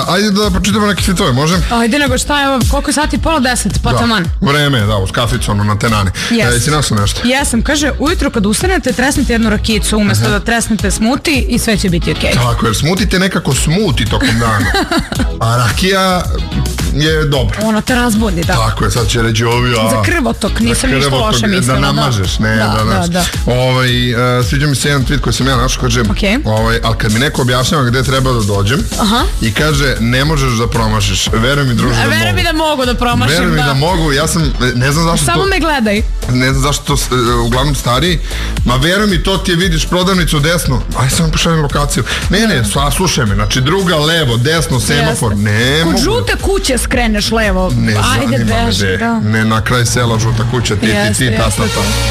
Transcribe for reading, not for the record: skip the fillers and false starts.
ajde da pročitamo neke svitove, može? Ajde, nego šta je, koliko je sati, 9:30, pa taman. Vreme, da, uz kaficu, na tenani. Jesi našla nešto? Jesam, kaže, ujutro kad ustanete, tresnite jednu rakicu, umjesto da tresnete smuti i sve će biti okej. Tako, jer smutite nekako smuti tokom dana. A rakija je dobro. Ono te razbudi, da. Tako je, sad će reći za krvotok, nisam ništa loše mislila. Da namažeš, ne, da. Sviđa mi se jedan tweet koji sam ja našao, kaže, ali kad mi neko objašnjava gde treba da dođem i kaže, ne možeš da promašiš, veruj mi druže da mogu. Veruj mi da mogu da promašim, da. Veruj mi da mogu, ja sam, ne znam zašto to... Samo me gledaj. Ne znam zašto to, uglavnom stariji, ma veruj mi, to ti je, vidiš prodavnicu desno, aj sam pošaljem lokaciju. Ne, slušaj me, znači druga levo, desno, semafor, ne mogu. Kod žute kuće skreneš levo, ajde beži. Ne, na kraj sela žuta kuća, ti, ta.